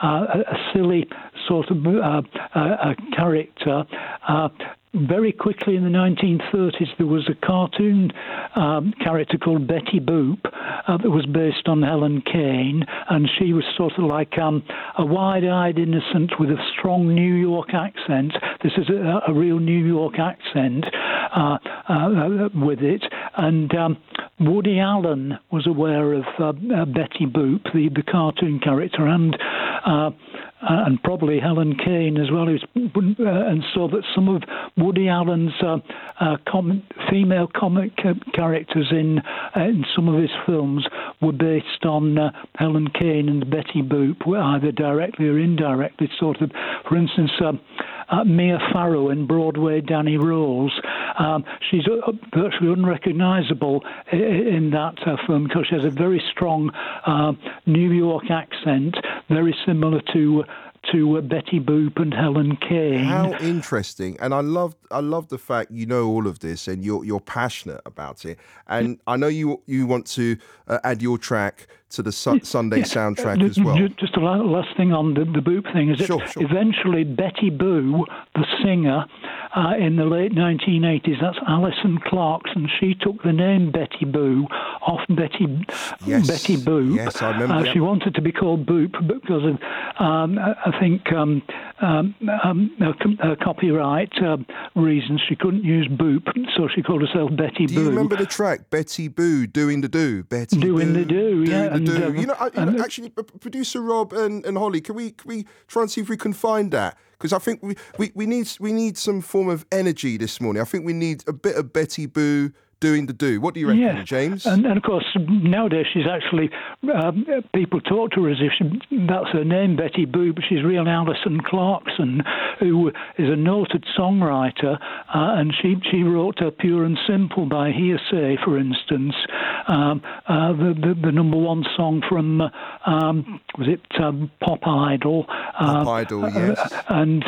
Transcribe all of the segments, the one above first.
a silly sort of a character. Very quickly in the 1930s, there was a cartoon character called Betty Boop that was based on Helen Kane, and she was sort of like a wide-eyed innocent with a strong New York accent. This is a real New York accent with it, and Woody Allen was aware of Betty Boop, the cartoon character, and probably Helen Kane as well, and so that some of Woody Allen's female comic characters in some of his films were based on Helen Kane and Betty Boop, either directly or indirectly, sort of. For instance, Mia Farrow in Broadway Danny Rose. She's virtually unrecognisable in that film because she has a very strong New York accent, very similar to Betty Boop and Helen Kane. How interesting! And I love the fact you know all of this and you're passionate about it. And I know you want to add your track to the Sunday soundtrack as well. Just a last thing on the Boop thing is sure. Eventually Betty Boo, the singer, in the late 1980s, that's Alison Clarkson, she took the name Betty Boo off Betty Boop. Yes, I remember. She wanted to be called Boop because of, I think, copyright reasons. She couldn't use Boop, so she called herself Betty Boo. Do you remember the track, Betty Boo, Doing the Do? Betty Doing Boo, the Do, yeah. Do. Actually, producer Rob and Holly, can we try and see if we can find that? Because I think we need some form of energy this morning. I think we need a bit of Betty Boo doing the do. What do you reckon, James? And of course, nowadays she's actually, people talk to her as if that's her name, Betty Boo, but she's really Alison Clarkson, who is a noted songwriter, and she wrote Pure and Simple by Hearsay, for instance, the number one song from, was it Pop Idol? Pop Idol, yes. And,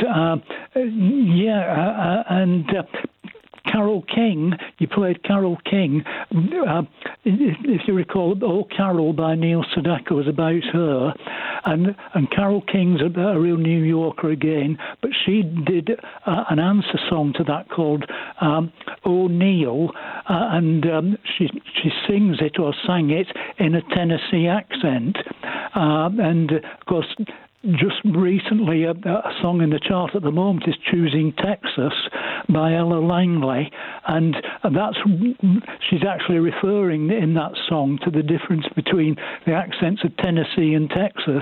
Carole King, you played Carole King. If you recall, Oh Carol by Neil Sedaka was about her. And Carole King's a real New Yorker again, but she did an answer song to that called Oh Neil, and she sings it or sang it in a Tennessee accent. And of course, just recently, a song in the chart at the moment is Choosing Texas by Ella Langley, and she's actually referring in that song to the difference between the accents of Tennessee and Texas.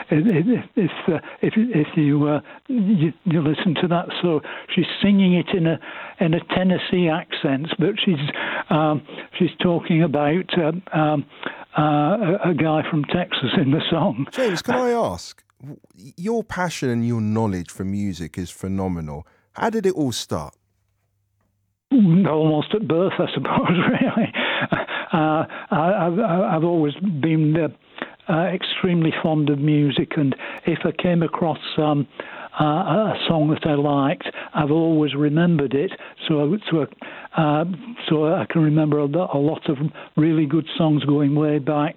If you listen to that, so she's singing it in a Tennessee accent, but she's talking about a guy from Texas in the song. James, can I ask? Your passion and your knowledge for music is phenomenal. How did it all start? Almost at birth, I suppose, really. I've always been extremely fond of music, and if I came across a song that I liked, I've always remembered it. So I can remember a lot of really good songs going way back.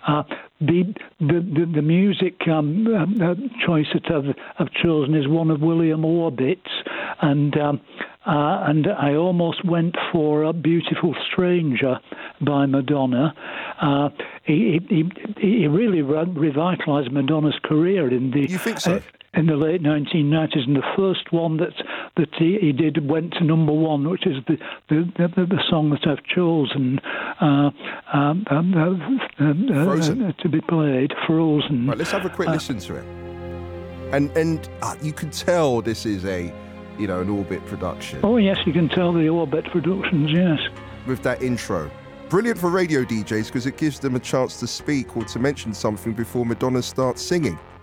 The music choice that I've chosen is one of William Orbit's, and I almost went for A Beautiful Stranger by Madonna. He really revitalised Madonna's career in the. You think so? In the late 1990s, and the first one that he did went to number one, which is the song that I've chosen to be played, Frozen. Right, let's have a quick listen to it. And you can tell this is an Orbit production. Oh yes, you can tell the Orbit Productions, yes. With that intro. Brilliant for radio DJs because it gives them a chance to speak or to mention something before Madonna starts singing.